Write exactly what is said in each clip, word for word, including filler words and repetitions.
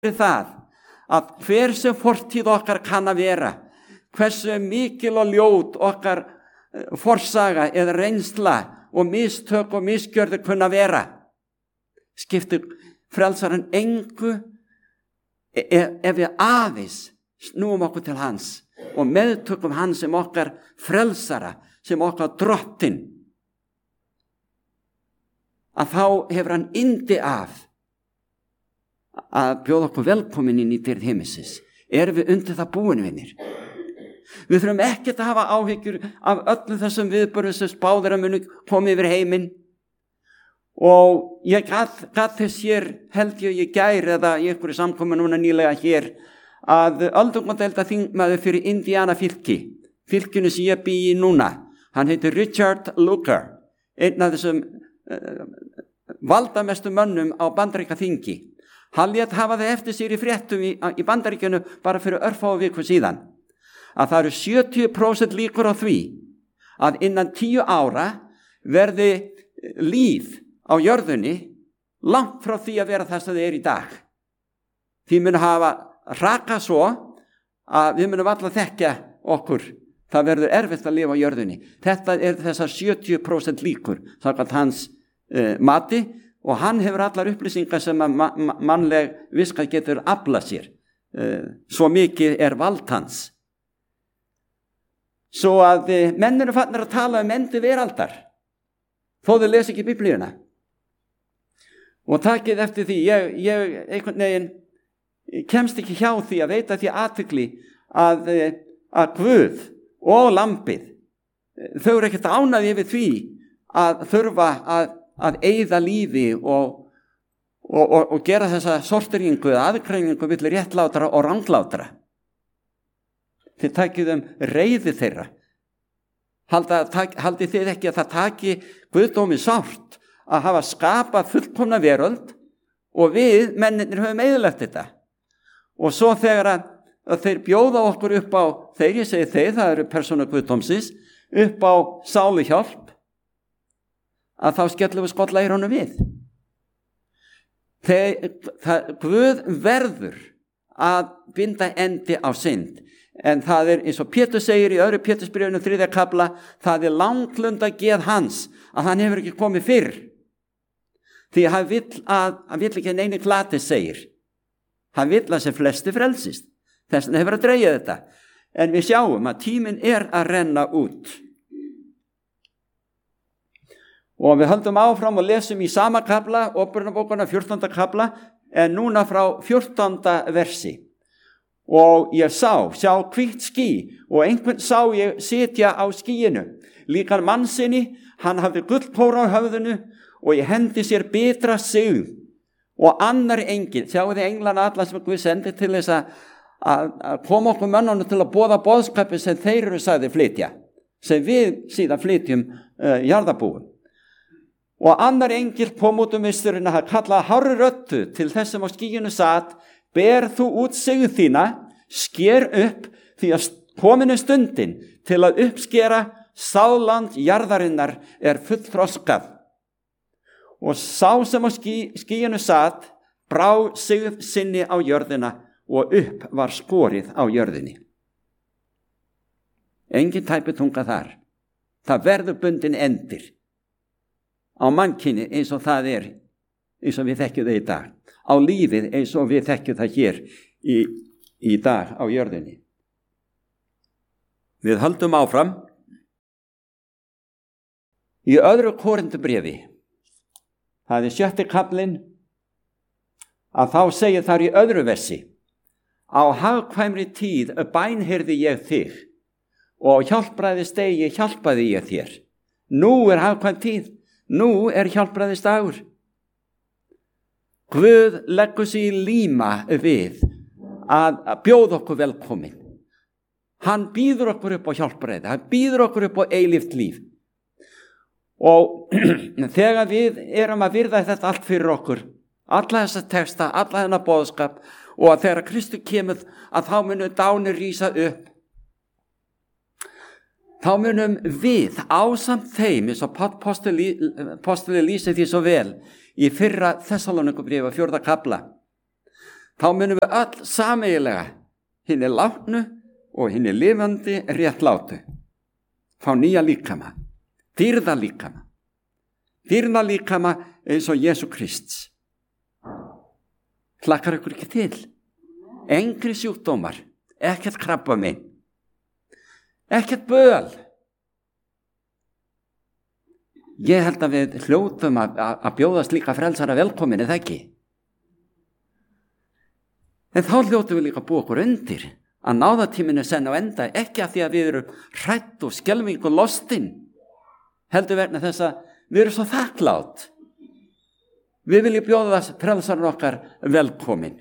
fyrir það að hver sem fortíð okkar kann að vera, hversu mikil og ljót okkar forsaga eða reynsla og mistök og misgjörður kunna vera, skiptir frelsarinn engu ef við aðeins snúum okkur til hans og meðtökum hans sem okkar frelsara, sem okkar drottinn, að þá hefur hann yndi af að bjóða okkur velkomin inn í dyrð himins. Erum við undir það búin, vinir? Við þurfum ekkert að hafa áhyggjur af öllum þessum viðburðum sem spáður að muni koma yfir heiminn. Og ég gat, gat þess hér, held ég ég gær eða í einhverju samkomu núna nýlega hér, að öldungadeilda þingmaður fyrir Indiana fylki, fylkinu sem ég bý í núna, hann heitir Richard Lugar, einn af þessum uh, valdamestu mönnum á Bandaríkjaþingi. Hann lét hafa það eftir sér í fréttum í, í Bandaríkjunu bara fyrir örfáu viku síðan, að það eru sjötíu prósent líkur á því að innan tíu ára verði líf á jörðunni langt frá því að vera það sem það er í dag. Því mun hafa rakað svo að við munum alla þekkja okkur. Það verður erfitt að lifa á jörðunni. Þetta er þessar sjötíu prósent líkur, samkvæmt hans uh, mati, og hann hefur allar upplýsingar sem að ma- ma- mannleg viska getur aflað sér. Uh, svo mikið er vald hans. Svo að uh, menn eru farnir að tala um endi veraldar, þó þau lesa ekki Biblíuna. Og takið eftir því, ég, ég einhvern veginn kemst ekki hjá því að veita því athygli að, að Guð og lambið, þau eru ekkert ánægðir yfir því að þurfa að, að eyða lífi og, og, og, og gera þessa sorteringu eða aðgreiningu milli réttlátra og ranglátra. Þið takið um reiði þeirra. Halda, tak, haldið þið ekki að það taki Guðdómi sárt að hafa skapað fullkomna veröld og við mennirnir höfum eyðilegt þetta. Og svo þegar að, að þeir bjóða okkur upp á, þeir ég segi þeir, það eru persónu Guðdómsins, upp á sáluhjálp, að þá skellum við skolla í honum við. Þeir, það, Guð verður að binda endi á synd. En það er, eins og Pétur segir í öðru Pétursbréfinu þriðja kafla, það er langlunda geð hans að hann hefur ekki komið fyrr. Því hann vill að, hann vill ekki neini glati segir. Hann vill að sem flesti frelsist. Þess vegna hefur að dreigja þetta. En við sjáum að tíminn er að renna út. Og við höldum áfram og lesum í sama kafla, Åpenbararbókina fjórtánda kafla, en núna frá fjórtánda versi. Og ég sá, sjá hvítt ský, og einhvern sá ég sitja á skýinu. Líkan mannsinni, hann hafði gullkóra á höfðinu, og ég hendi sér bitra sig. Og annar engil, sjáu þið englana alla sem Guð sendi til þess að, að, að koma okkur mönnunum til að boða boðskapi sem þeir eru sagði flytja, sem við síðan flytjum uh, jarðarbúum. Og annar engil kom út um visturinn að kalla hárri röddu til þess sem á skýinu satt, ber þú út sigð þína, sker upp, því að kominu stundin til að uppskera sáland jarðarinnar er fullþroskað. Og sá sem á ský, skýinu satt, brá sigð sinni á jörðina og upp var skorið á jörðinni. Engin tæpitunga þar. Það verður bundin endir á mannkyni eins og það er, eins og við þekkjum það í dag. Á lífið eins og við þekkjum það hér í, í dag á jörðinni. Við höldum áfram í öðru Korintubréfi. Það er sjötti kaflinn, að þá segir þar í öðru versi: á hagkvæmri tíð bænheyrði ég þig og hjálpræðisdegi hjálpaði ég þér. Nú er hagkvæm tíð, nú er hjálpræðisdagur. Guð leggur sig í líma við að bjóða okkur velkomin. Hann býður okkur upp á hjálpræði, hann býður okkur upp á eilíft líf. Og þegar við erum að virða þetta allt fyrir okkur, alla þessa texta, alla þennan boðskap, og að þegar Kristur kemur að þá munum dánir rísa upp, þá munum við ásamt þeim, eins og postuli lýsir því svo vel í fyrra Þessaloníkubréfi fjórða kafla, þá munum við öll sameiginlega hinni látnu og hinni lifandi réttlátu fá nýja líkama, dýrða líkama, dýrða líkama eins og Jesú Krists. Hlakkar ykkur ekki til? Engri sjúkdómar, ekkert krabbamein, ekkert böl. Ég held að við hljótum að, að bjóðast líka frelsara velkomin, eða ekki? En þá hljótum við líka búið okkur undir að náðatíminu senn á enda, ekki að því að við erum hrætt og skelfing og lostin, heldur verna þess að við erum svo þakklátt. Við viljum bjóða frelsarinn okkar velkomin.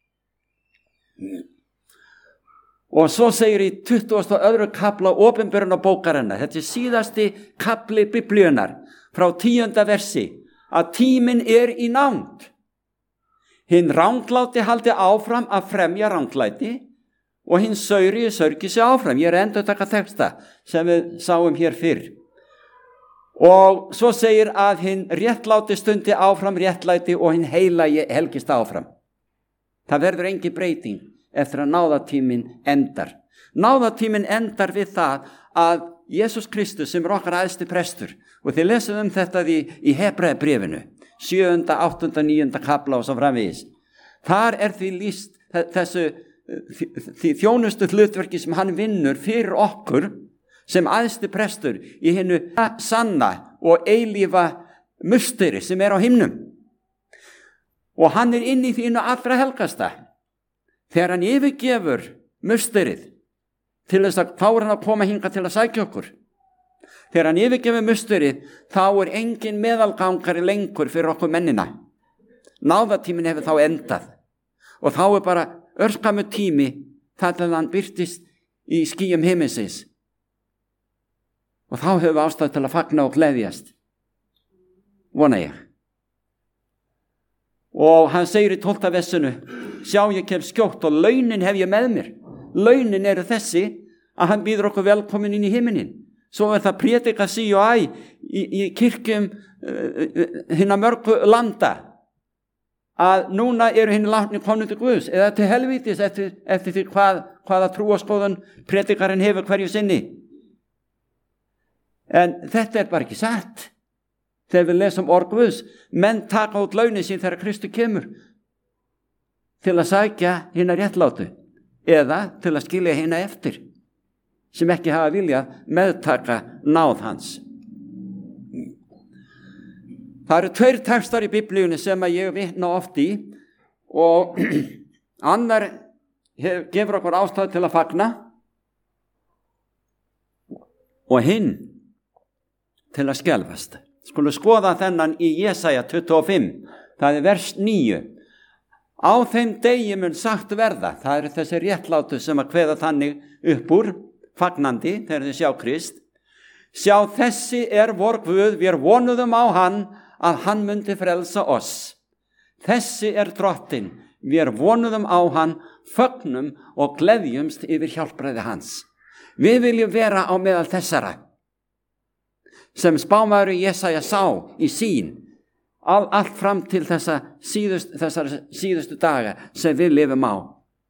Og svo segir í tuttugasta og öðru kafla opinberun á bókarinnar, þetta er síðasti kafli Biblíunnar, frá tíunda versi, að tíminn er í nánd. Hinn rangláti haldi áfram að fremja ranglæti og hinn sauri sörgi sig áfram. Ég er endur að taka texta sem við sáum hér fyrr. Og svo segir að hinn réttláti stundi áfram réttlæti og hinn heilagi helgist áfram. Það verður engin breyting eftir að náðatíminn endar. Náðatíminn endar við það að Jesús Kristus sem er okkar æðsti prestur, og þið lesum um þetta í, í Hebreabréfinu, sjöunda, áttunda, níunda kafla og svo framvegis. Þar er því lýst þessu því þjónustu hlutverki sem hann vinnur fyrir okkur sem æðsti prestur í hinnu sanna og eilífa musteri sem er á himnum. Og hann er inn í því allra helgasta. Þegar hann yfirgefur musterið til þess að þá er hann að koma hingað til að sækja okkur. Þegar hann yfirgefur musterið, þá er engin meðalgangari lengur fyrir okkur mennina. Náðatíminn hefur þá endað. Og þá er bara örskamu tími þar til hann birtist í skýjum himinsins. Og þá hefur við ástæðu til að fagna og gleðjast. Vona ég. Og hann segir í tólfta versinu, sjá ég kem skjótt og launin hef ég með mér. Launin eru þessi að hann býður okkur velkomin inn í himinin. Svo er það prédika sí og æ í, í kirkjum uh, hinna mörgu landa að núna eru hinn látni komnir til Guðs eða til helvítis eftir, eftir því hvað, hvaða trúarskoðun prédikarinn hefur hverju sinni. En þetta er bara ekki satt. Þegar við lesum orð Guðs, menn taka út launin sín þegar Kristur kemur til að sækja hinna réttlátu eða til að skilja hinna eftir sem ekki hafa viljað meðtaka náð hans. Það eru tveir textar í Biblíunni sem að ég vitna oft í og annar hef, gefur okkur ástæðu til að fagna og hinn til að skelfast. Skulum skoða þennan í Jesaja tuttugu og fimm, það er vers níu. Á þeim degi mun sagt verða, það eru þessi réttlátu sem að kveða þannig upp úr, fagnandi þegar þið sjá Krist. Sjá, þessi er vor Guð, við vonuðum á hann að hann myndi frelsa oss. Þessi er drottinn, við vonuðum á hann, fögnum og gleðjumst yfir hjálpræði hans. Við viljum vera á meðal þessara sem spámaður Jesaja sá í sín all, allt fram til þessa síðust, þessar síðustu daga sem við lifum á.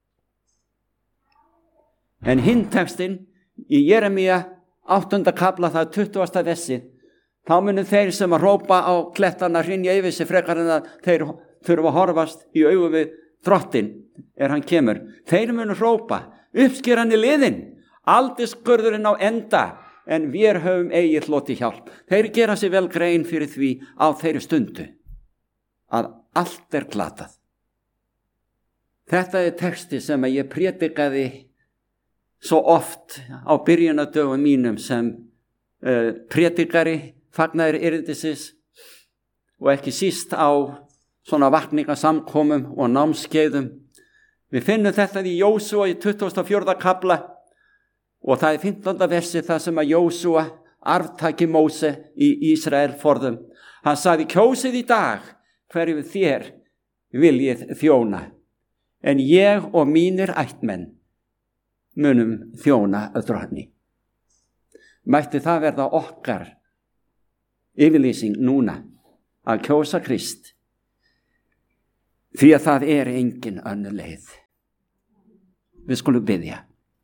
En hinn textinn í Jeremía áttunda kafla, það er tuttugasta versi, þá munu þeir sem að rópa á klettana hrynja yfir sig frekar en að þeir þurfa að horfast í augu við drottinn er hann kemur. Þeir munu rópa, uppskeran í liðin, aldiskurðurinn á enda, en við höfum eigi hlotið hjálp. Þeir gera sig vel grein fyrir því á þeirri stundu að allt er glatað. Þetta er texti sem að ég prédikaði svo oft á byrjunardögum mínum sem uh, prédikari, fagnaðir erindisins og ekki síst á svona vakningasamkomum og námskeiðum. Við finnum þetta í Jósúa í tuttugasta og fjórða kafla og það er fimmtánda versi það sem að Jósúa arftaki Móse í Ísrael forðum. Hann sagði, kjósið í dag hverju þér viljið þjóna, en ég og mínir ættmenn munum þjóna að drottni. Mætti það verða okkar yfirlýsing núna að kjósa Krist. Því að það er engin önnur leið. Við skulum biðja.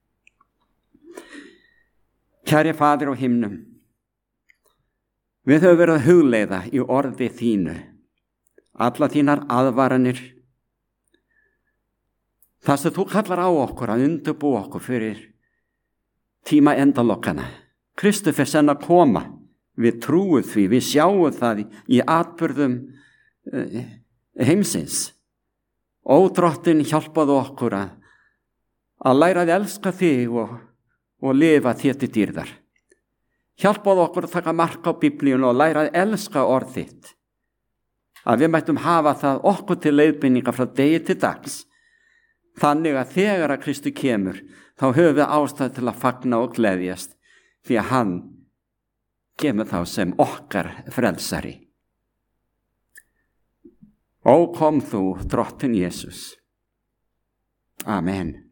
Kæri Faðir á himnum, við höfum verið að hugleiða í orði þínu alla þínar aðvaranir, það sem þú kallar á okkur að undirbúa okkur fyrir tíma endalokkana. Kristur fer senn að koma, við trúum því, við sjáum það í atburðum heimsins. Ó Drottinn, hjálpaðu okkur að, að læra að elska þig og, og lifa þér til dýrðar. Hjálpaðu okkur að taka mark á Biblíun og læra að elska orð þitt. Að við mættum hafa það okkur til leiðbeiningar frá degi til dags. Þannig að þegar að Kristu kemur, þá höfum við ástæðu til að fagna og gleðjast, því að hann kemur þá sem okkar frelsari. Ó kom þú, Drottinn Jesús. Amen.